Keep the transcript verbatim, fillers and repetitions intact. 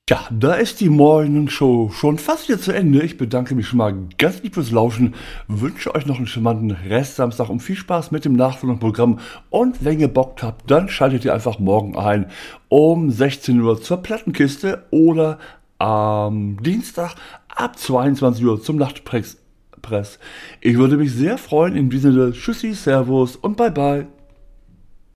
Ja, da ist die Morning-Show schon fast wieder zu Ende. Ich bedanke mich schon mal ganz lieb fürs Lauschen, wünsche euch noch einen charmanten Restsamstag und viel Spaß mit dem nachfolgenden Programm. Und wenn ihr Bock habt, dann schaltet ihr einfach morgen ein um sechzehn Uhr zur Plattenkiste oder am Dienstag ab zweiundzwanzig Uhr zum Nachtpress. Ich würde mich sehr freuen. In diesem Sinne, tschüssi, servus und bye bye.